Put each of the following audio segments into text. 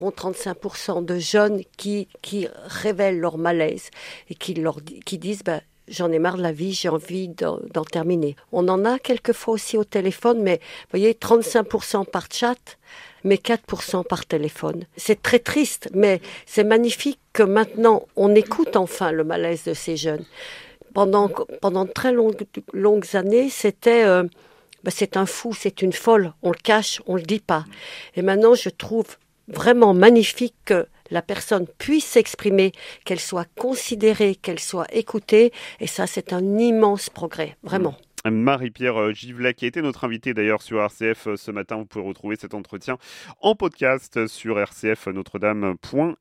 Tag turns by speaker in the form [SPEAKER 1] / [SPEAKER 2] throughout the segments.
[SPEAKER 1] 35% de jeunes qui révèlent leur malaise et qui disent j'en ai marre de la vie, j'ai envie d'en terminer. On en a quelquefois aussi au téléphone, mais vous voyez, 35% par chat, mais 4% par téléphone. C'est très triste, mais c'est magnifique que maintenant on écoute enfin le malaise de ces jeunes. Pendant très longues années, c'était c'est un fou, c'est une folle, on le cache, on le dit pas. Et maintenant, je trouve vraiment magnifique que la personne puisse s'exprimer, qu'elle soit considérée, qu'elle soit écoutée. Et ça, c'est un immense progrès, vraiment.
[SPEAKER 2] Marie-Pierre Givlet, qui a été notre invitée d'ailleurs sur RCF ce matin. Vous pouvez retrouver cet entretien en podcast sur rcfnotredame.fr.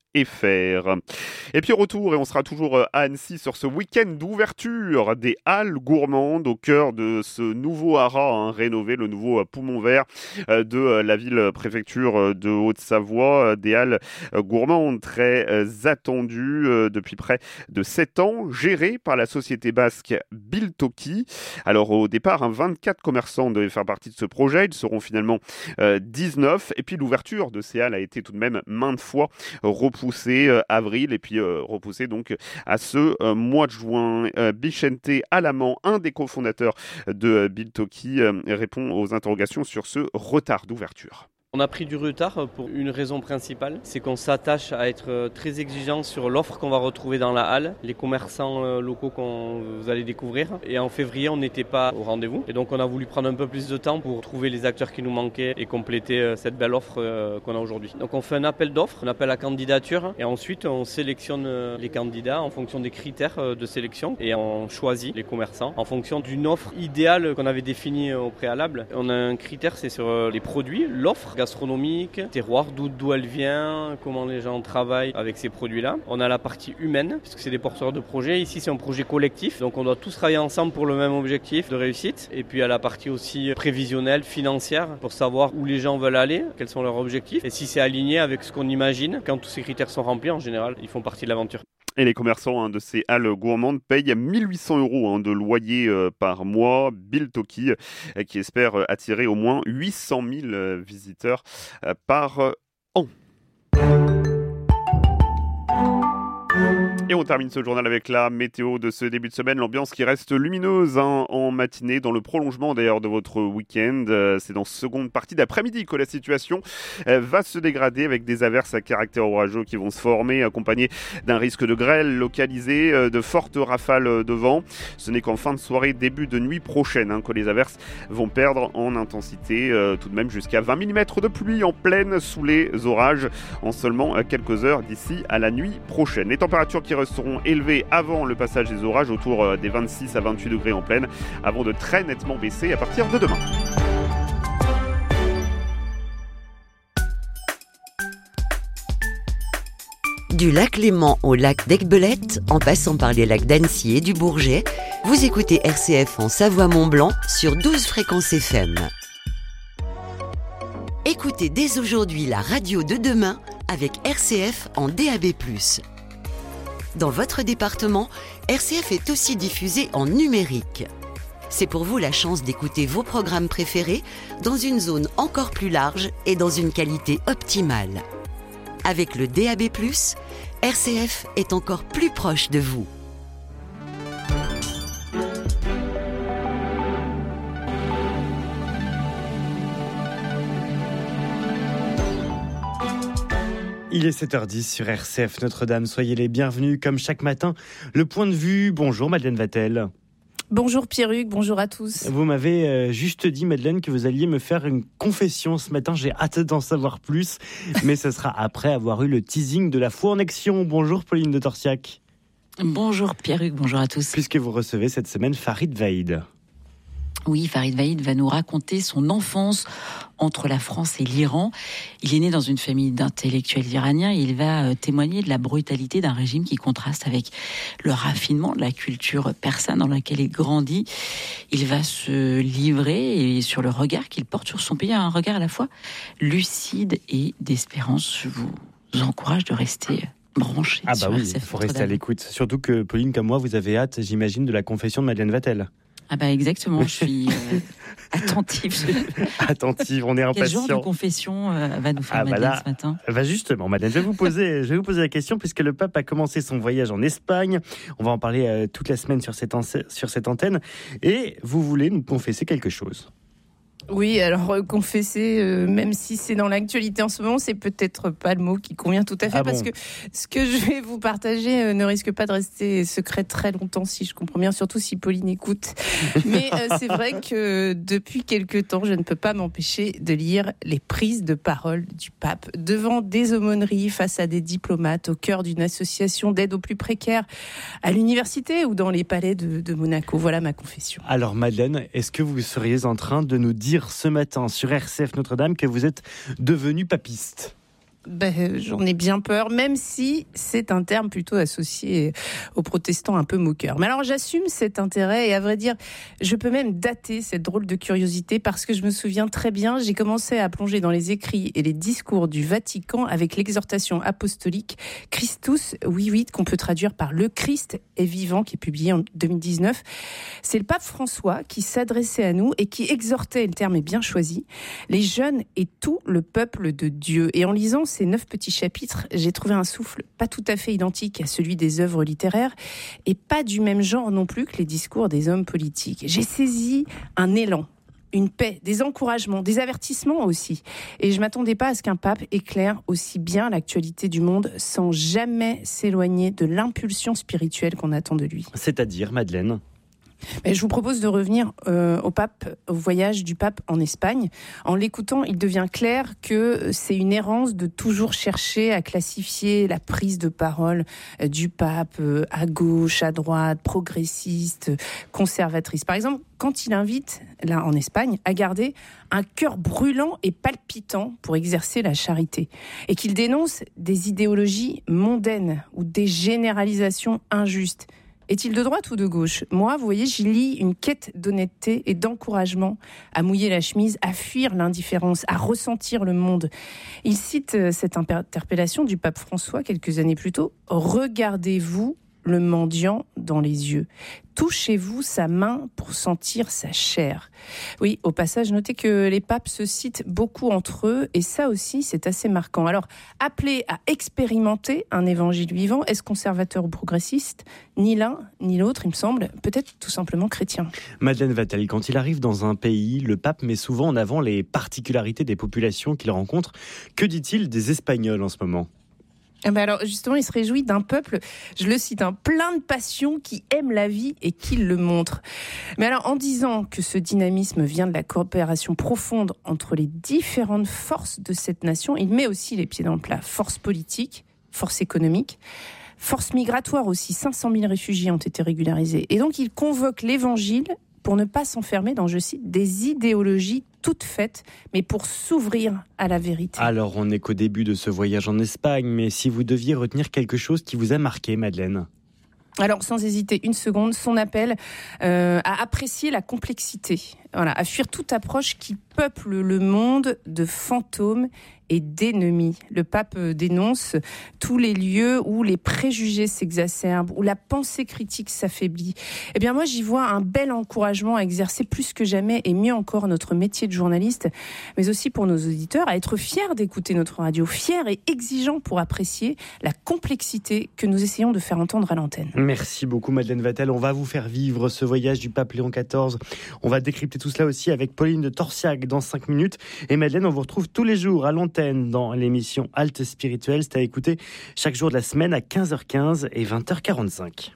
[SPEAKER 2] Et puis retour, et on sera toujours à Annecy sur ce week-end d'ouverture des Halles gourmandes au cœur de ce nouveau haras rénové, le nouveau poumon vert de la ville-préfecture de Haute-Savoie. Des Halles gourmandes très attendues depuis près de 7 ans, gérées par la société basque Biltoki. Alors au départ, 24 commerçants devaient faire partie de ce projet, ils seront finalement 19, et puis l'ouverture de ces halles a été tout de même maintes fois repoussée, avril, et puis repoussée donc à ce mois de juin. Bichente Alamand, un des cofondateurs de Biltoki, répond aux interrogations sur ce retard d'ouverture.
[SPEAKER 3] On a pris du retard pour une raison principale, c'est qu'on s'attache à être très exigeant sur l'offre qu'on va retrouver dans la halle, les commerçants locaux qu'on vous allez découvrir. Et en février, on n'était pas au rendez-vous. Et donc on a voulu prendre un peu plus de temps pour trouver les acteurs qui nous manquaient et compléter cette belle offre qu'on a aujourd'hui. Donc on fait un appel d'offres, un appel à candidature, et ensuite on sélectionne les candidats en fonction des critères de sélection et on choisit les commerçants en fonction d'une offre idéale qu'on avait définie au préalable. On a un critère, c'est sur les produits, l'offre gastronomique, terroir, d'où elle vient, comment les gens travaillent avec ces produits-là. On a la partie humaine, puisque c'est des porteurs de projets. Ici, c'est un projet collectif, donc on doit tous travailler ensemble pour le même objectif de réussite. Et puis, il y a la partie aussi prévisionnelle, financière, pour savoir où les gens veulent aller, quels sont leurs objectifs, et si c'est aligné avec ce qu'on imagine. Quand tous ces critères sont remplis, en général, ils font partie de l'aventure.
[SPEAKER 2] Et les commerçants de ces halles gourmandes payent 1 800 € de loyer par mois. Biltoki qui espère attirer au moins 800 000 visiteurs par an. Et on termine ce journal avec la météo de ce début de semaine. L'ambiance qui reste lumineuse en matinée, dans le prolongement d'ailleurs de votre week-end. C'est dans seconde partie d'après-midi que la situation va se dégrader avec des averses à caractère orageux qui vont se former, accompagnées d'un risque de grêle localisé, de fortes rafales de vent. Ce n'est qu'en fin de soirée, début de nuit prochaine que les averses vont perdre en intensité, tout de même jusqu'à 20 mm de pluie en pleine sous les orages en seulement quelques heures d'ici à la nuit prochaine. Les températures qui resteront élevées avant le passage des orages, autour des 26 à 28 degrés en plaine, avant de très nettement baisser à partir de demain.
[SPEAKER 4] Du lac Léman au lac d'Aiguebelette, en passant par les lacs d'Annecy et du Bourget, vous écoutez RCF en Savoie-Mont-Blanc sur 12 fréquences FM. Écoutez dès aujourd'hui la radio de demain avec RCF en DAB+. Dans votre département, RCF est aussi diffusé en numérique. C'est pour vous la chance d'écouter vos programmes préférés dans une zone encore plus large et dans une qualité optimale. Avec le DAB+, RCF est encore plus proche de vous.
[SPEAKER 5] Il est 7h10 sur RCF Notre-Dame. Soyez les bienvenus comme chaque matin. Le point de vue. Bonjour Madeleine Vatel.
[SPEAKER 6] Bonjour Pierruc, bonjour à tous.
[SPEAKER 5] Vous m'avez juste dit, Madeleine, que vous alliez me faire une confession ce matin. J'ai hâte d'en savoir plus, mais ce sera après avoir eu le teasing de la foi en action. Bonjour Pauline de Torsiac.
[SPEAKER 7] Bonjour Pierruc, bonjour à tous.
[SPEAKER 5] Puisque vous recevez cette semaine Farid Vaïd.
[SPEAKER 7] Oui, Farid Vaïd va nous raconter son enfance entre la France et l'Iran. Il est né dans une famille d'intellectuels iraniens et il va témoigner de la brutalité d'un régime qui contraste avec le raffinement de la culture persane dans laquelle il grandit. Il va se livrer et sur le regard qu'il porte sur son pays, un regard à la fois lucide et d'espérance. Je vous encourage de rester branché.
[SPEAKER 5] Ah bah oui, il faut rester à l'écoute. Surtout que Pauline, comme moi, vous avez hâte, j'imagine, de la confession de Madeleine Vatel.
[SPEAKER 7] Ah bah exactement, je suis attentive.
[SPEAKER 5] Attentive, on est
[SPEAKER 7] Quel
[SPEAKER 5] impatient.
[SPEAKER 7] genre de confession va nous faire Madeleine ce matin?
[SPEAKER 5] Justement, Madeleine, je vais vous poser la question puisque le pape a commencé son voyage en Espagne. On va en parler toute la semaine sur cette antenne. Et vous voulez nous confesser quelque chose.
[SPEAKER 6] Oui, alors confesser, même si c'est dans l'actualité en ce moment, c'est peut-être pas le mot qui convient tout à fait, parce que ce que je vais vous partager ne risque pas de rester secret très longtemps, si je comprends bien, surtout si Pauline écoute. Mais c'est vrai que depuis quelque temps, je ne peux pas m'empêcher de lire les prises de parole du pape devant des aumôneries, face à des diplomates, au cœur d'une association d'aide aux plus précaires, à l'université ou dans les palais de Monaco. Voilà ma confession.
[SPEAKER 5] Alors Madeleine, est-ce que vous seriez en train de nous dire ce matin sur RCF Notre-Dame que vous êtes devenue papiste?
[SPEAKER 6] J'en ai bien peur, même si c'est un terme plutôt associé aux protestants un peu moqueurs. Mais alors j'assume cet intérêt et à vrai dire, je peux même dater cette drôle de curiosité parce que je me souviens très bien, j'ai commencé à plonger dans les écrits et les discours du Vatican avec l'exhortation apostolique Christus vivit, qu'on peut traduire par Le Christ est vivant, qui est publié en 2019. C'est le pape François qui s'adressait à nous et qui exhortait, le terme est bien choisi, les jeunes et tout le peuple de Dieu. Et en lisant ces 9 petits chapitres, j'ai trouvé un souffle pas tout à fait identique à celui des œuvres littéraires et pas du même genre non plus que les discours des hommes politiques. J'ai saisi un élan, une paix, des encouragements, des avertissements aussi. Et je m'attendais pas à ce qu'un pape éclaire aussi bien l'actualité du monde sans jamais s'éloigner de l'impulsion spirituelle qu'on attend de lui.
[SPEAKER 5] C'est-à-dire, Madeleine?
[SPEAKER 6] Mais je vous propose de revenir au voyage du pape en Espagne. En l'écoutant, il devient clair que c'est une errance de toujours chercher à classifier la prise de parole du pape à gauche, à droite, progressiste, conservatrice. Par exemple, quand il invite, là en Espagne, à garder un cœur brûlant et palpitant pour exercer la charité, et qu'il dénonce des idéologies mondaines ou des généralisations injustes. Est-il de droite ou de gauche? Moi, vous voyez, j'y lis une quête d'honnêteté et d'encouragement à mouiller la chemise, à fuir l'indifférence, à ressentir le monde. Il cite cette interpellation du pape François quelques années plus tôt. « Regardez-vous le mendiant dans les yeux. Touchez-vous sa main pour sentir sa chair. » Oui, au passage, notez que les papes se citent beaucoup entre eux, et ça aussi, c'est assez marquant. Alors, appelé à expérimenter un évangile vivant, est-ce conservateur ou progressiste? Ni l'un, ni l'autre, il me semble, peut-être tout simplement chrétien.
[SPEAKER 5] Madeleine Vatel, quand il arrive dans un pays, le pape met souvent en avant les particularités des populations qu'il rencontre. Que dit-il des Espagnols en ce moment?
[SPEAKER 6] Alors justement, il se réjouit d'un peuple, je le cite, plein de passion, qui aime la vie et qui le montre. Mais alors, en disant que ce dynamisme vient de la coopération profonde entre les différentes forces de cette nation, il met aussi les pieds dans le plat. Force politique, force économique, force migratoire aussi. 500 000 réfugiés ont été régularisés. Et donc, il convoque l'évangile pour ne pas s'enfermer dans, je cite, des idéologies toutes faites, mais pour s'ouvrir à la vérité. Alors,
[SPEAKER 5] on n'est qu'au début de ce voyage en Espagne, mais si vous deviez retenir quelque chose qui vous a marqué, Madeleine?
[SPEAKER 6] Alors, sans hésiter une seconde, son appel à apprécier la complexité, voilà, à fuir toute approche qui peuple le monde de fantômes et d'ennemis. Le pape dénonce tous les lieux où les préjugés s'exacerbent, où la pensée critique s'affaiblit. Eh bien, moi, j'y vois un bel encouragement à exercer plus que jamais, et mieux encore, notre métier de journaliste, mais aussi pour nos auditeurs, à être fiers d'écouter notre radio, fiers et exigeants pour apprécier la complexité que nous essayons de faire entendre à l'antenne.
[SPEAKER 5] Merci beaucoup, Madeleine Vatel. On va vous faire vivre ce voyage du pape Léon XIV. On va décrypter tout cela aussi avec Pauline de Torsiac dans 5 minutes. Et Madeleine, on vous retrouve tous les jours à l'antenne dans l'émission Halte Spirituelle. C'est à écouter chaque jour de la semaine à 15h15 et 20h45.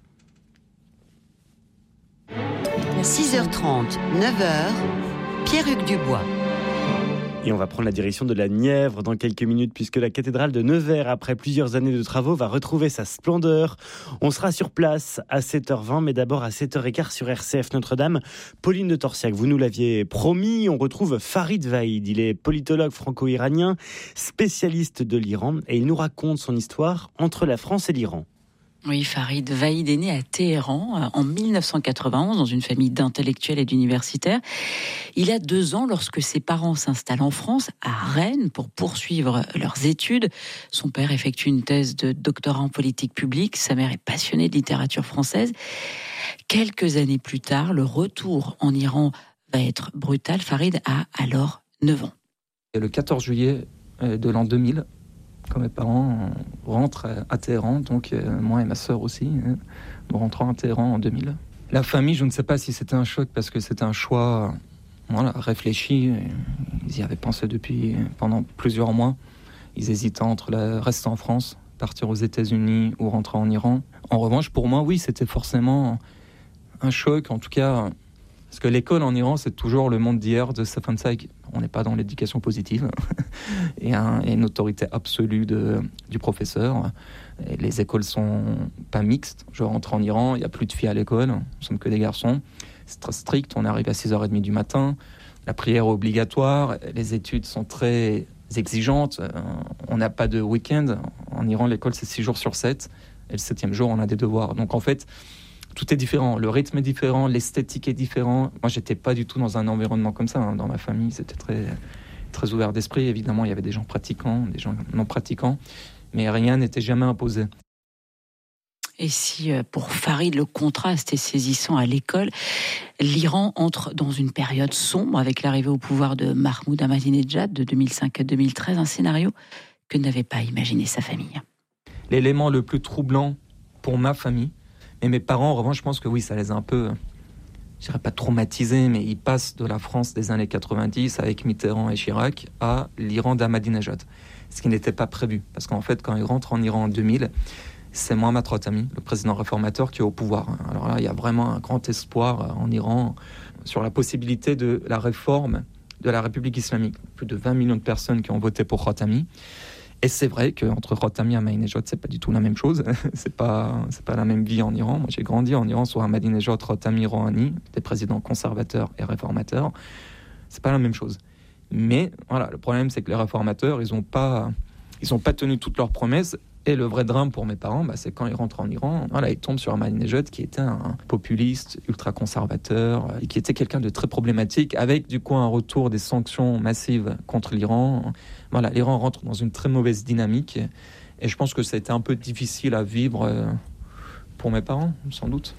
[SPEAKER 4] 6h30, 9h, Pierre-Hugues Dubois.
[SPEAKER 5] Et on va prendre la direction de la Nièvre dans quelques minutes, puisque la cathédrale de Nevers, après plusieurs années de travaux, va retrouver sa splendeur. On sera sur place à 7h20, mais d'abord à 7h15 sur RCF Notre-Dame. Pauline de Torsiac, vous nous l'aviez promis, on retrouve Farid Vaïd. Il est politologue franco-iranien, spécialiste de l'Iran, et il nous raconte son histoire entre la France et l'Iran.
[SPEAKER 7] Oui, Farid Vaïd est né à Téhéran en 1991 dans une famille d'intellectuels et d'universitaires. Il a 2 ans lorsque ses parents s'installent en France, à Rennes, pour poursuivre leurs études. Son père effectue une thèse de doctorat en politique publique. Sa mère est passionnée de littérature française. Quelques années plus tard, le retour en Iran va être brutal. Farid a alors 9 ans.
[SPEAKER 8] Et le 14 juillet de l'an 2000, quand mes parents rentrent à Téhéran, donc moi et ma sœur aussi, nous rentrons à Téhéran en 2000. La famille, je ne sais pas si c'était un choc parce que c'était un choix réfléchi. Ils y avaient pensé pendant plusieurs mois. Ils hésitaient entre rester en France, partir aux États-Unis ou rentrer en Iran. En revanche, pour moi, oui, c'était forcément un choc, en tout cas, parce que l'école en Iran, c'est toujours le monde d'hier de Stefan Zweig. On n'est pas dans l'éducation positive. Et une autorité absolue du professeur. Et les écoles sont pas mixtes. Je rentre en Iran, il n'y a plus de filles à l'école. Nous sommes que des garçons. C'est très strict. On arrive à 6h30 du matin. La prière est obligatoire. Les études sont très exigeantes. On n'a pas de week-end. En Iran, l'école, c'est 6 jours sur 7. Et le 7e jour, on a des devoirs. Donc, en fait, tout est différent, le rythme est différent, l'esthétique est différent. Moi, j'étais pas du tout dans un environnement comme ça. Dans ma famille, c'était très, très ouvert d'esprit. Évidemment, il y avait des gens pratiquants, des gens non pratiquants, mais rien n'était jamais imposé.
[SPEAKER 7] Et si, pour Farid, le contraste est saisissant à l'école, l'Iran entre dans une période sombre avec l'arrivée au pouvoir de Mahmoud Ahmadinejad de 2005 à 2013, un scénario que n'avait pas imaginé sa famille.
[SPEAKER 8] L'élément le plus troublant pour ma famille, et mes parents, en revanche, je pense que oui, ça les a un peu, je dirais pas traumatisés, mais ils passent de la France des années 90 avec Mitterrand et Chirac à l'Iran d'Ahmadinejad. Ce qui n'était pas prévu. Parce qu'en fait, quand ils rentrent en Iran en 2000, c'est Mohammad Khatami, le président réformateur, qui est au pouvoir. Alors là, il y a vraiment un grand espoir en Iran sur la possibilité de la réforme de la République islamique. Plus de 20 millions de personnes qui ont voté pour Khatami. Et c'est vrai qu'entre Khatami et Ahmadinejad, c'est pas du tout la même chose. c'est pas la même vie en Iran. Moi, j'ai grandi en Iran sous Ahmadinejad, Khatami, Rouhani, des présidents conservateurs et réformateurs. C'est pas la même chose. Mais voilà, le problème, c'est que les réformateurs, ils ont pas tenu toutes leurs promesses. Et le vrai drame pour mes parents, c'est quand ils rentrent en Iran, ils tombent sur Ahmadinejad qui était un populiste, ultra-conservateur, et qui était quelqu'un de très problématique, avec du coup un retour des sanctions massives contre l'Iran. Voilà, l'Iran rentre dans une très mauvaise dynamique, et je pense que ça a été un peu difficile à vivre pour mes parents, sans doute.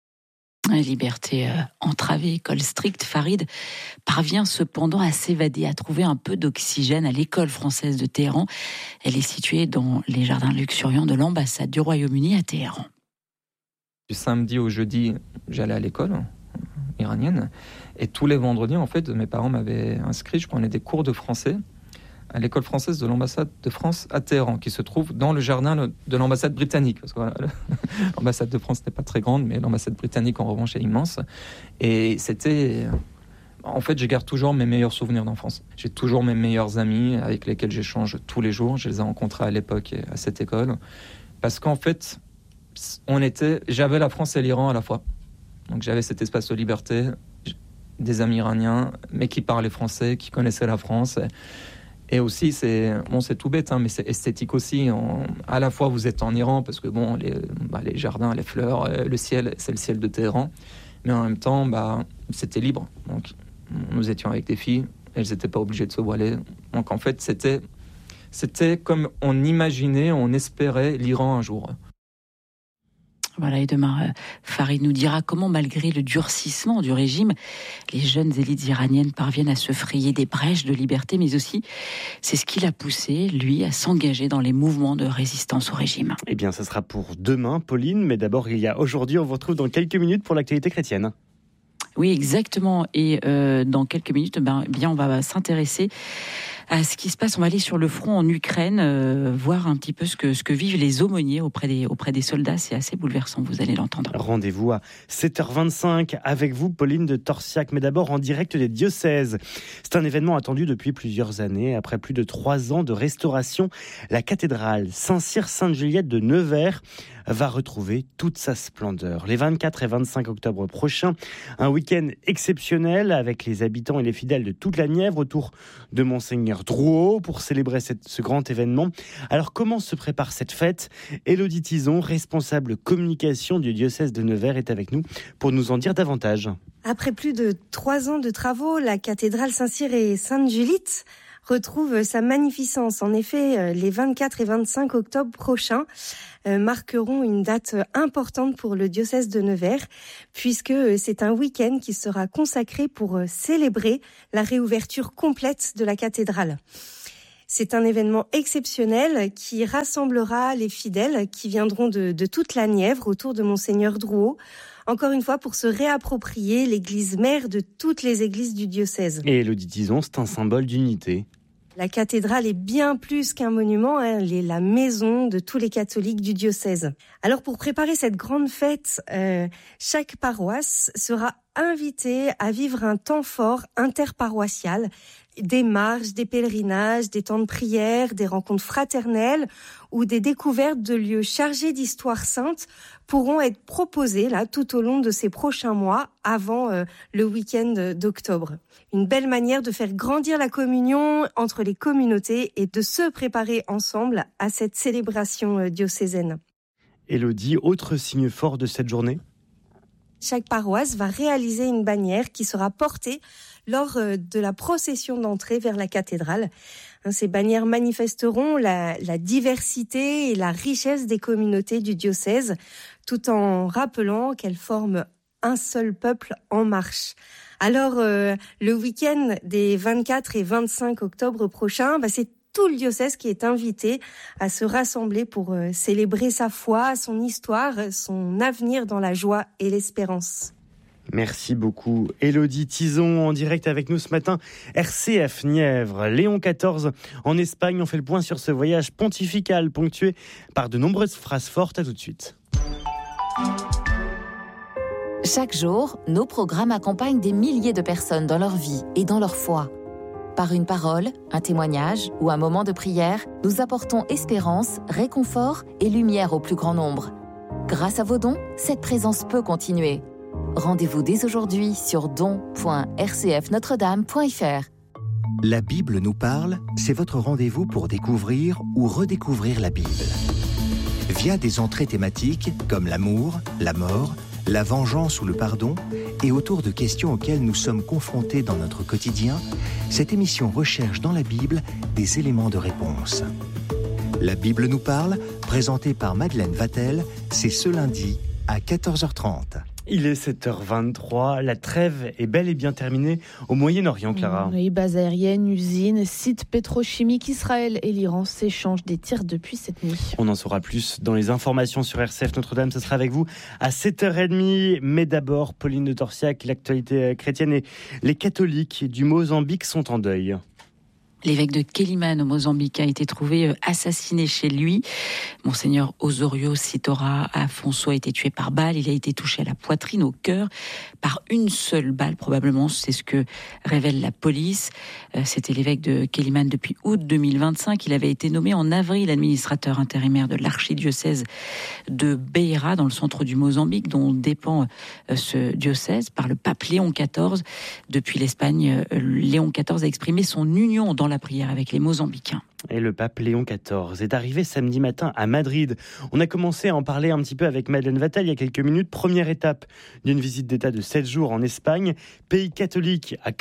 [SPEAKER 7] Liberté entravée, école stricte, Farid parvient cependant à s'évader, à trouver un peu d'oxygène à l'école française de Téhéran. Elle est située dans les jardins luxuriants de l'ambassade du Royaume-Uni à Téhéran.
[SPEAKER 8] Du samedi au jeudi, j'allais à l'école iranienne, et tous les vendredis, en fait, mes parents m'avaient inscrit, je prenais des cours de français à l'école française de l'ambassade de France à Téhéran, qui se trouve dans le jardin de l'ambassade britannique. Parce que voilà, l'ambassade de France n'est pas très grande, mais l'ambassade britannique, en revanche, est immense. Et c'était... En fait, je garde toujours mes meilleurs souvenirs d'enfance. J'ai toujours mes meilleurs amis avec lesquels j'échange tous les jours. Je les ai rencontrés à l'époque à cette école. Parce qu'en fait, j'avais la France et l'Iran à la fois. Donc j'avais cet espace de liberté, des amis iraniens, mais qui parlaient français, qui connaissaient la France. Et aussi, c'est tout bête, mais c'est esthétique aussi. À la fois, vous êtes en Iran, parce que les jardins, les fleurs, le ciel, c'est le ciel de Téhéran. Mais en même temps, c'était libre. Donc, nous étions avec des filles, elles n'étaient pas obligées de se voiler. Donc, en fait, c'était comme on imaginait, on espérait l'Iran un jour.
[SPEAKER 7] Voilà, et demain, Farid nous dira comment, malgré le durcissement du régime, les jeunes élites iraniennes parviennent à se frayer des brèches de liberté, mais aussi, c'est ce qui l'a poussé, lui, à s'engager dans les mouvements de résistance au régime.
[SPEAKER 5] Eh bien, ça sera pour demain, Pauline, mais d'abord, il y a aujourd'hui, on vous retrouve dans quelques minutes pour l'actualité chrétienne.
[SPEAKER 7] Oui, exactement. Et dans quelques minutes, on va s'intéresser à ce qui se passe. On va aller sur le front en Ukraine, voir un petit peu ce que vivent les aumôniers auprès des soldats. C'est assez bouleversant, vous allez l'entendre.
[SPEAKER 5] Rendez-vous à 7h25 avec vous, Pauline de Torsiac, mais d'abord en direct des diocèses. C'est un événement attendu depuis plusieurs années. Après plus de 3 ans de restauration, la cathédrale Saint-Cyr-Sainte-Juliette de Nevers va retrouver toute sa splendeur. Les 24 et 25 octobre prochains, un week-end exceptionnel avec les habitants et les fidèles de toute la Nièvre autour de Monseigneur Monseigneur Drouot pour célébrer ce grand événement. Alors comment se prépare cette fête ? Élodie Tison, responsable communication du diocèse de Nevers, est avec nous pour nous en dire davantage.
[SPEAKER 9] Après plus de 3 ans de travaux, la cathédrale Saint-Cyr et Sainte-Julitte retrouve sa magnificence. En effet, les 24 et 25 octobre prochains marqueront une date importante pour le diocèse de Nevers, puisque c'est un week-end qui sera consacré pour célébrer la réouverture complète de la cathédrale. C'est un événement exceptionnel qui rassemblera les fidèles qui viendront de toute la Nièvre autour de Monseigneur Drouot, encore une fois pour se réapproprier l'église mère de toutes les églises du diocèse.
[SPEAKER 5] Et Élodie Tison, c'est un symbole d'unité.
[SPEAKER 9] La cathédrale est bien plus qu'un monument, elle est la maison de tous les catholiques du diocèse. Alors pour préparer cette grande fête, chaque paroisse sera invitée à vivre un temps fort interparoissial, des marches, des pèlerinages, des temps de prière, des rencontres fraternelles ou des découvertes de lieux chargés d'histoire sainte pourront être proposées là tout au long de ces prochains mois avant le week-end d'octobre. Une belle manière de faire grandir la communion entre les communautés et de se préparer ensemble à cette célébration diocésaine.
[SPEAKER 5] Élodie, autre signe fort de cette journée ?
[SPEAKER 9] Chaque paroisse va réaliser une bannière qui sera portée lors de la procession d'entrée vers la cathédrale. Ces bannières manifesteront la diversité et la richesse des communautés du diocèse, tout en rappelant qu'elles forment un seul peuple en marche. Alors, le week-end des 24 et 25 octobre prochains, c'est tout le diocèse qui est invité à se rassembler pour célébrer sa foi, son histoire, son avenir dans la joie et l'espérance.
[SPEAKER 5] Merci beaucoup. Élodie Tison en direct avec nous ce matin. RCF Nièvre, Léon XIV en Espagne. On fait le point sur ce voyage pontifical ponctué par de nombreuses phrases fortes. À tout de suite.
[SPEAKER 10] Chaque jour, nos programmes accompagnent des milliers de personnes dans leur vie et dans leur foi. Par une parole, un témoignage ou un moment de prière, nous apportons espérance, réconfort et lumière au plus grand nombre. Grâce à vos dons, cette présence peut continuer. Rendez-vous dès aujourd'hui sur don.rcfnotredame.fr.
[SPEAKER 11] La Bible nous parle, c'est votre rendez-vous pour découvrir ou redécouvrir la Bible. Via des entrées thématiques comme l'amour, la mort, la vengeance ou le pardon, et autour de questions auxquelles nous sommes confrontés dans notre quotidien, cette émission recherche dans la Bible des éléments de réponse. La Bible nous parle, présentée par Madeleine Vatel, c'est ce lundi à 14h30.
[SPEAKER 5] Il est 7h23, la trêve est bel et bien terminée au Moyen-Orient, Clara.
[SPEAKER 12] Oui, base aérienne, usine, site pétrochimique, Israël et l'Iran s'échangent des tirs depuis cette nuit.
[SPEAKER 5] On en saura plus dans les informations sur RCF Notre-Dame, ce sera avec vous à 7h30. Mais d'abord, Pauline de Torsiac, l'actualité chrétienne et les catholiques du Mozambique sont en deuil.
[SPEAKER 7] L'évêque de Quelimane au Mozambique a été trouvé assassiné chez lui. Monseigneur Osorio Sitora Afonso a été tué par balle. Il a été touché à la poitrine, au cœur, par une seule balle probablement. C'est ce que révèle la police. C'était l'évêque de Quelimane depuis août 2025. Il avait été nommé en avril administrateur intérimaire de l'archidiocèse de Beira, dans le centre du Mozambique, dont dépend ce diocèse, par le pape Léon XIV. Depuis l'Espagne, Léon XIV a exprimé son union dans la prière avec les Mozambicains.
[SPEAKER 5] Et le pape Léon XIV est arrivé samedi matin à Madrid. On a commencé à en parler un petit peu avec Madeleine Vatel il y a quelques minutes. Première étape d'une visite d'État de 7 jours en Espagne. Pays catholique à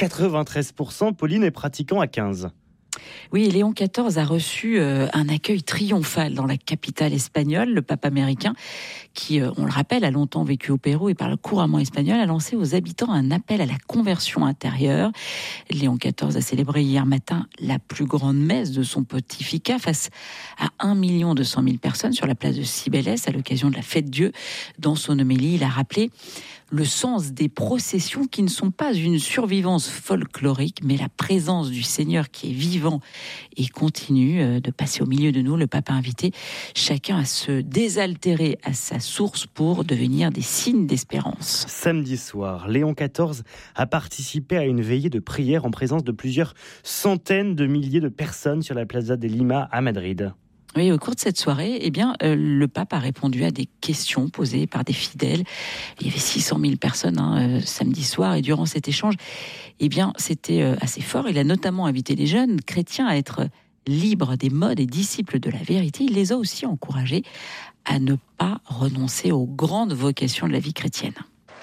[SPEAKER 5] 93%, Pauline, et pratiquant à 15%.
[SPEAKER 7] Oui, Léon XIV a reçu un accueil triomphal dans la capitale espagnole. Le pape américain, qui, on le rappelle, a longtemps vécu au Pérou et parle couramment espagnol, a lancé aux habitants un appel à la conversion intérieure. Léon XIV a célébré hier matin la plus grande messe de son pontificat face à 1 200 000 personnes sur la place de Cibeles à l'occasion de la fête Dieu. Dans son homélie, il a rappelé le sens des processions qui ne sont pas une survivance folklorique, mais la présence du Seigneur qui est vivant et continue de passer au milieu de nous. Le pape a invité chacun à se désaltérer à sa source pour devenir des signes d'espérance.
[SPEAKER 5] Samedi soir, Léon XIV a participé à une veillée de prière en présence de plusieurs centaines de milliers de personnes sur la Plaza de Lima à Madrid.
[SPEAKER 7] Oui, au cours de cette soirée, le pape a répondu à des questions posées par des fidèles. Il y avait 600 000 personnes samedi soir, et durant cet échange, c'était assez fort. Il a notamment invité les jeunes chrétiens à être libres des modes et disciples de la vérité. Il les a aussi encouragés à ne pas renoncer aux grandes vocations de la vie chrétienne.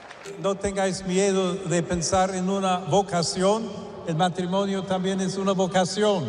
[SPEAKER 13] No tengáis miedo de pensar en una vocación. El matrimonio también es una vocación.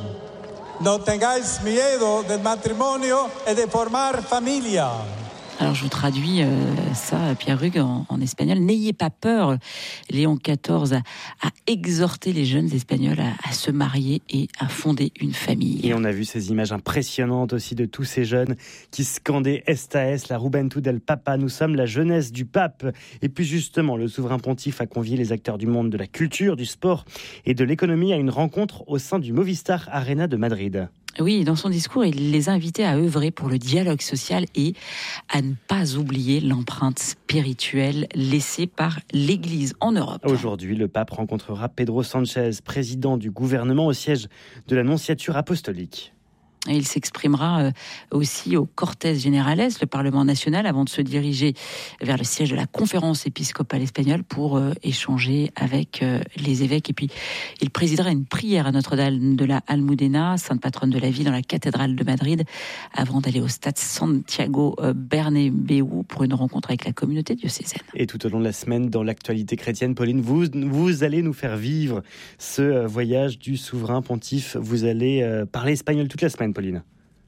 [SPEAKER 13] No tengáis miedo del matrimonio et de formar familia.
[SPEAKER 7] Alors je vous traduis ça, Pierre Hugues, en espagnol. N'ayez pas peur. Léon XIV a exhorté les jeunes Espagnols à se marier et à fonder une famille.
[SPEAKER 5] Et on a vu ces images impressionnantes aussi de tous ces jeunes qui scandaient Esta es la Juventud del Papa. Nous sommes la jeunesse du pape. Et puis justement, le souverain pontife a convié les acteurs du monde de la culture, du sport et de l'économie à une rencontre au sein du Movistar Arena de Madrid.
[SPEAKER 7] Oui, dans son discours, il les a invités à œuvrer pour le dialogue social et à ne pas oublier l'empreinte spirituelle laissée par l'Église en Europe.
[SPEAKER 5] Aujourd'hui, le pape rencontrera Pedro Sanchez, président du gouvernement au siège de la Nonciature apostolique.
[SPEAKER 7] Et il s'exprimera aussi au Cortes Generales, le Parlement national, avant de se diriger vers le siège de la conférence épiscopale espagnole pour échanger avec les évêques. Et puis, il présidera une prière à Notre-Dame de la Almudena, sainte patronne de la ville, dans la cathédrale de Madrid, avant d'aller au stade Santiago Bernabéu pour une rencontre avec la communauté diocésaine.
[SPEAKER 5] Et tout au long de la semaine, dans l'actualité chrétienne, Pauline, vous allez nous faire vivre ce voyage du souverain pontife. Vous allez parler espagnol toute la semaine, Pauline.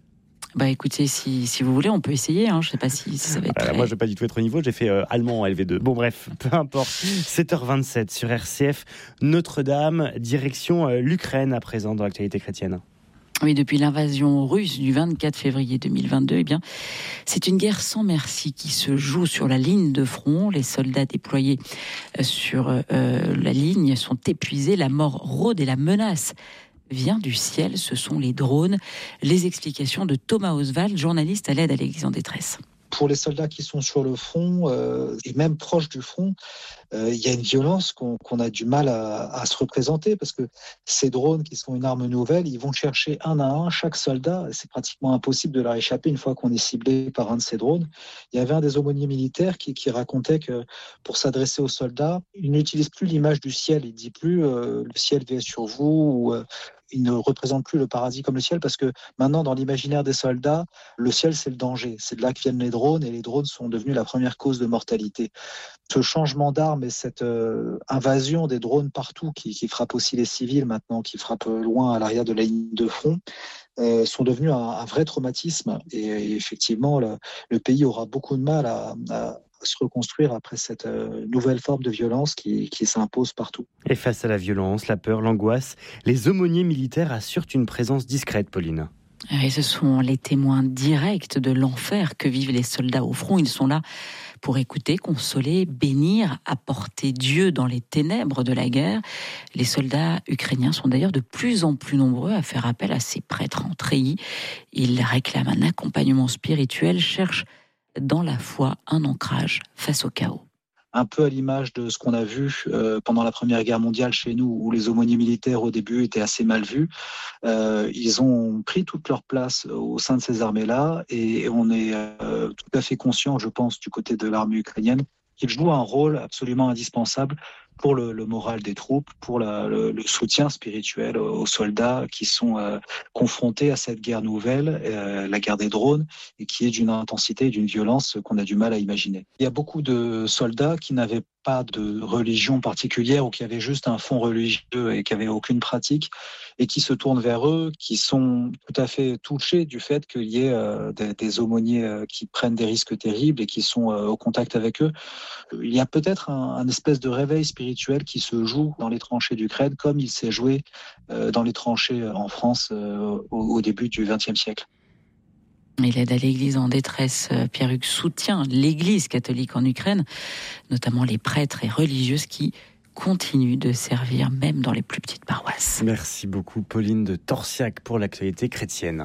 [SPEAKER 7] Écoutez, si vous voulez, on peut essayer. Je ne sais pas si ça va être très...
[SPEAKER 5] Moi, je ne vais pas du tout être au niveau. J'ai fait allemand en LV2. Bon, bref, peu importe. 7h27 sur RCF. Notre-Dame, direction l'Ukraine à présent dans l'actualité chrétienne.
[SPEAKER 7] Oui, depuis l'invasion russe du 24 février 2022, c'est une guerre sans merci qui se joue sur la ligne de front. Les soldats déployés sur la ligne sont épuisés. La mort rôde et la menace vient du ciel, ce sont les drones. Les explications de Thomas Oswald, journaliste à l'aide à l'Église en détresse.
[SPEAKER 14] Pour les soldats qui sont sur le front et même proches du front, il y a une violence qu'on a du mal à se représenter parce que ces drones qui sont une arme nouvelle, ils vont chercher un à un chaque soldat. C'est pratiquement impossible de leur échapper une fois qu'on est ciblé par un de ces drones. Il y avait un des aumôniers militaires qui racontait que pour s'adresser aux soldats, il n'utilise plus l'image du ciel. Il ne dit plus le ciel vient sur vous ou il ne représente plus le paradis comme le ciel parce que maintenant, dans l'imaginaire des soldats, le ciel, c'est le danger. C'est de là que viennent les drones et les drones sont devenus la première cause de mortalité. Ce changement d'arme et cette invasion des drones partout qui frappent aussi les civils maintenant, qui frappent loin à l'arrière de la ligne de front, sont devenus un vrai traumatisme. Et effectivement, le pays aura beaucoup de mal à se reconstruire après cette nouvelle forme de violence qui s'impose partout.
[SPEAKER 5] Et face à la violence, la peur, l'angoisse, les aumôniers militaires assurent une présence discrète, Pauline.
[SPEAKER 7] Et ce sont les témoins directs de l'enfer que vivent les soldats au front. Ils sont là pour écouter, consoler, bénir, apporter Dieu dans les ténèbres de la guerre. Les soldats ukrainiens sont d'ailleurs de plus en plus nombreux à faire appel à ces prêtres en treillis. Ils réclament un accompagnement spirituel, cherchent dans la foi un ancrage face au chaos.
[SPEAKER 14] Un peu à l'image de ce qu'on a vu pendant la Première Guerre mondiale chez nous, où les aumôniers militaires au début étaient assez mal vus. Ils ont pris toute leur place au sein de ces armées-là et on est tout à fait conscient, je pense, du côté de l'armée ukrainienne, qu'ils jouent un rôle absolument indispensable pour le moral des troupes, pour le soutien spirituel aux soldats qui sont confrontés à cette guerre nouvelle, la guerre des drones, et qui est d'une intensité et d'une violence qu'on a du mal à imaginer. Il y a beaucoup de soldats qui n'avaient pas de religion particulière ou qui avaient juste un fond religieux et qui n'avaient aucune pratique et qui se tournent vers eux, qui sont tout à fait touchés du fait qu'il y ait des aumôniers qui prennent des risques terribles et qui sont au contact avec eux. Il y a peut-être un espèce de réveil spirituel qui se joue dans les tranchées d'Ukraine comme il s'est joué dans les tranchées en France au début du XXe siècle.
[SPEAKER 7] Et l'aide à l'Église en détresse, Pierre Hugues, soutient l'Église catholique en Ukraine, notamment les prêtres et religieuses qui continuent de servir même dans les plus petites paroisses.
[SPEAKER 5] Merci beaucoup Pauline de Torsiac pour l'actualité chrétienne.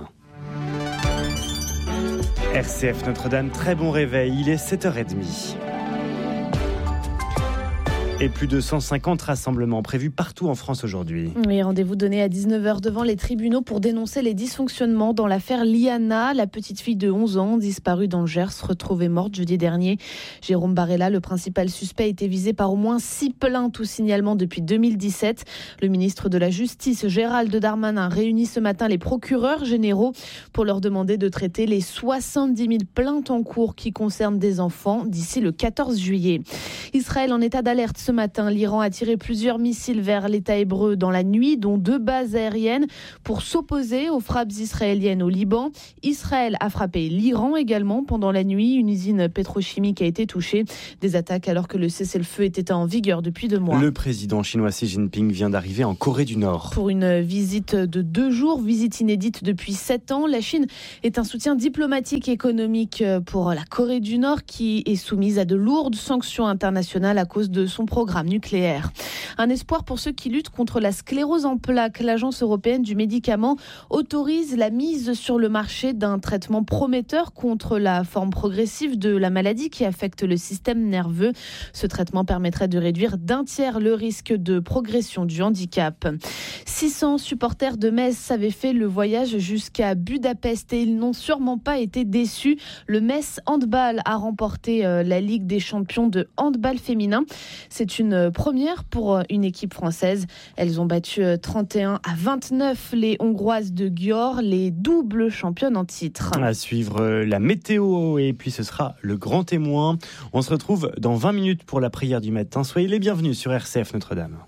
[SPEAKER 5] RCF Notre-Dame, très bon réveil, il est 7h30. Et plus de 150 rassemblements prévus partout en France aujourd'hui.
[SPEAKER 12] Oui, rendez-vous donné à 19h devant les tribunaux pour dénoncer les dysfonctionnements dans l'affaire Liana, la petite fille de 11 ans disparue dans le Gers, retrouvée morte jeudi dernier. Jérôme Barella, le principal suspect, était visé par au moins 6 plaintes ou signalements depuis 2017. Le ministre de la Justice, Gérald Darmanin, réunit ce matin les procureurs généraux pour leur demander de traiter les 70 000 plaintes en cours qui concernent des enfants d'ici le 14 juillet. Israël en état d'alerte ce matin. L'Iran a tiré plusieurs missiles vers l'État hébreu dans la nuit, dont 2 bases aériennes, pour s'opposer aux frappes israéliennes au Liban. Israël a frappé l'Iran également pendant la nuit. Une usine pétrochimique a été touchée. Des attaques alors que le cessez-le-feu était en vigueur depuis 2 mois.
[SPEAKER 5] Le président chinois Xi Jinping vient d'arriver en Corée du Nord.
[SPEAKER 12] Pour une visite de 2 jours, visite inédite depuis 7 ans, la Chine est un soutien diplomatique et économique pour la Corée du Nord qui est soumise à de lourdes sanctions internationales à cause de son programme nucléaire. Un espoir pour ceux qui luttent contre la sclérose en plaques. L'Agence européenne du médicament autorise la mise sur le marché d'un traitement prometteur contre la forme progressive de la maladie qui affecte le système nerveux. Ce traitement permettrait de réduire d'1 tiers le risque de progression du handicap. 600 supporters de Metz avaient fait le voyage jusqu'à Budapest et ils n'ont sûrement pas été déçus. Le Metz Handball a remporté la Ligue des champions de handball féminin. C'est une première pour une équipe française. Elles ont battu 31-29 les Hongroises de Győr, les doubles championnes en titre.
[SPEAKER 5] À suivre la météo et puis ce sera le grand témoin. On se retrouve dans 20 minutes pour la prière du matin. Soyez les bienvenus sur RCF Notre-Dame.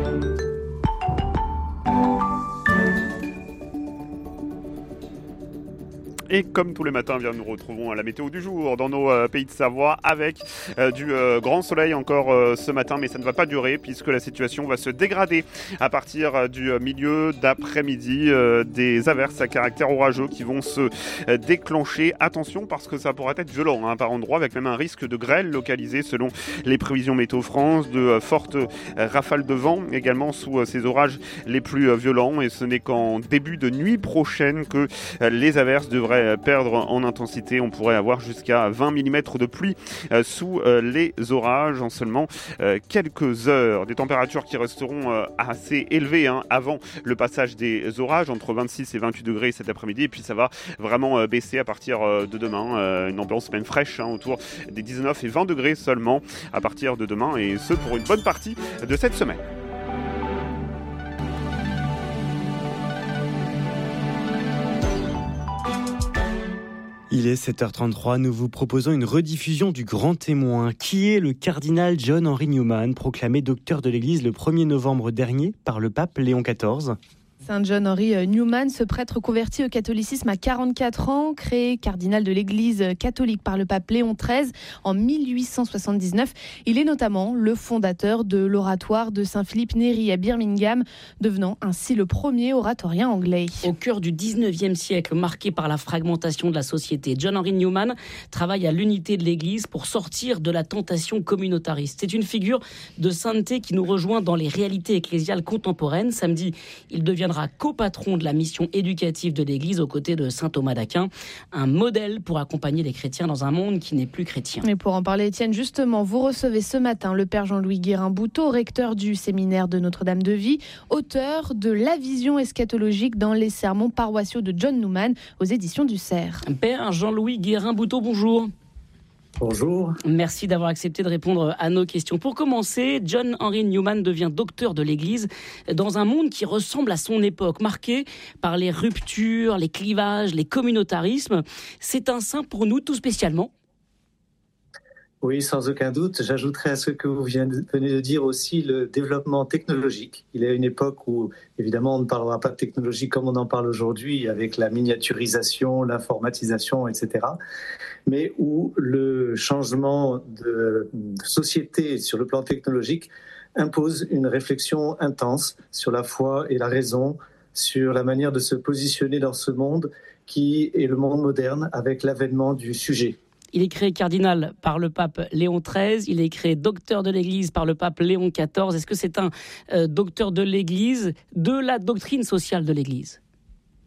[SPEAKER 2] Et comme tous les matins, nous retrouvons la météo du jour dans nos pays de Savoie avec du grand soleil encore ce matin, mais ça ne va pas durer puisque la situation va se dégrader à partir du milieu d'après-midi. Des averses à caractère orageux qui vont se déclencher. Attention parce que ça pourrait être violent par endroit avec même un risque de grêle localisé selon les prévisions Météo France, de fortes rafales de vent également sous ces orages les plus violents. Et ce n'est qu'en début de nuit prochaine que les averses devraient perdre en intensité. On pourrait avoir jusqu'à 20 mm de pluie sous les orages en seulement quelques heures. Des températures qui resteront assez élevées avant le passage des orages, entre 26 et 28 degrés cet après-midi. Et puis ça va vraiment baisser à partir de demain. Une ambiance même fraîche autour des 19 et 20 degrés seulement à partir de demain. Et ce pour une bonne partie de cette semaine.
[SPEAKER 5] Il est 7h33, nous vous proposons une rediffusion du Grand Témoin. Qui est le cardinal John Henry Newman, proclamé docteur de l'Église le 1er novembre dernier par le pape Léon XIV ?
[SPEAKER 12] Saint John Henry Newman, ce prêtre converti au catholicisme à 44 ans, créé cardinal de l'Église catholique par le pape Léon XIII en 1879. Il est notamment le fondateur de l'oratoire de Saint-Philippe Néri à Birmingham, devenant ainsi le premier oratorien anglais.
[SPEAKER 15] Au cœur du 19e siècle, marqué par la fragmentation de la société, John Henry Newman travaille à l'unité de l'Église pour sortir de la tentation communautariste. C'est une figure de sainteté qui nous rejoint dans les réalités ecclésiales contemporaines. Samedi, il deviendra copatron de la mission éducative de l'Église aux côtés de saint Thomas d'Aquin, un modèle pour accompagner les chrétiens dans un monde qui n'est plus chrétien.
[SPEAKER 12] Et pour en parler, Étienne, justement, vous recevez ce matin le père Jean-Louis Guérin-Bouteau, recteur du séminaire de Notre-Dame-de-Vie, auteur de La vision eschatologique dans les sermons paroissiaux de John Newman aux éditions du Cerf.
[SPEAKER 15] Père Jean-Louis Guérin-Bouteau, bonjour.
[SPEAKER 16] Bonjour.
[SPEAKER 15] Merci d'avoir accepté de répondre à nos questions. Pour commencer, John Henry Newman devient docteur de l'Église dans un monde qui ressemble à son époque, marqué par les ruptures, les clivages, les communautarismes. C'est un saint pour nous tout spécialement.
[SPEAKER 16] Oui, sans aucun doute. J'ajouterais à ce que vous venez de dire aussi le développement technologique. Il y a une époque où, évidemment, on ne parlera pas de technologie comme on en parle aujourd'hui, avec la miniaturisation, l'informatisation, etc. Mais où le changement de société sur le plan technologique impose une réflexion intense sur la foi et la raison, sur la manière de se positionner dans ce monde qui est le monde moderne avec l'avènement du sujet.
[SPEAKER 15] Il est créé cardinal par le pape Léon XIII, il est créé docteur de l'Église par le pape Léon XIV. Est-ce que c'est un docteur de l'Église, de la doctrine sociale de l'Église ?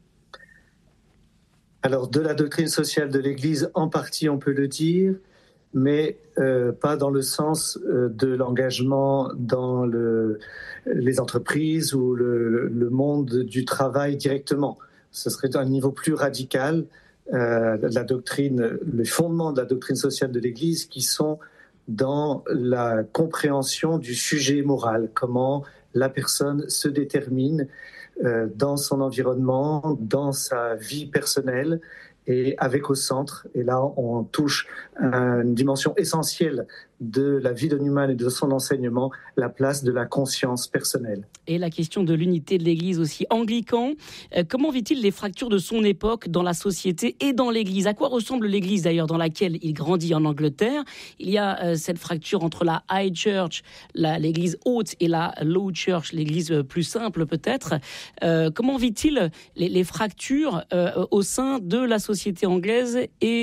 [SPEAKER 16] Alors, de la doctrine sociale de l'Église, en partie, on peut le dire, mais pas dans le sens de l'engagement dans les entreprises ou le monde du travail directement. Ce serait un niveau plus radical, la doctrine, les fondements de la doctrine sociale de l'Église qui sont dans la compréhension du sujet moral, comment la personne se détermine dans son environnement, dans sa vie personnelle, et avec au centre, et là on touche à une dimension essentielle de la vie de Newman et de son enseignement, la place de la conscience personnelle.
[SPEAKER 15] Et la question de l'unité de l'Église aussi. Anglican, comment vit-il les fractures de son époque dans la société et dans l'Église ? À quoi ressemble l'Église d'ailleurs dans laquelle il grandit en Angleterre ? Il y a cette fracture entre la High Church, l'Église haute, et la Low Church, l'Église plus simple peut-être. Comment vit-il les fractures au sein de la société anglaise et